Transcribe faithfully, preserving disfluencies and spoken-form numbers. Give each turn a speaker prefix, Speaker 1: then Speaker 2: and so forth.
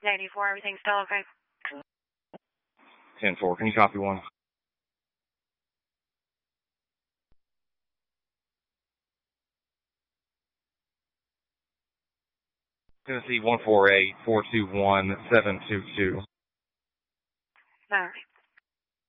Speaker 1: ninety-four, everything's still okay?
Speaker 2: ten four, can you copy one? Tennessee one four eight, four two one, seven two two.
Speaker 1: All right.